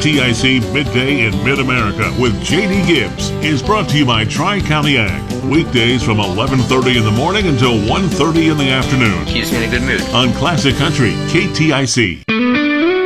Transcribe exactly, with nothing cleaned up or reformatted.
T I C Midday in Mid-America with J D Gibbs is brought to you by Tri-County Ag. Weekdays from eleven thirty in the morning until one thirty in the afternoon. Keeps me in a good mood. On Classic Country, K T I C.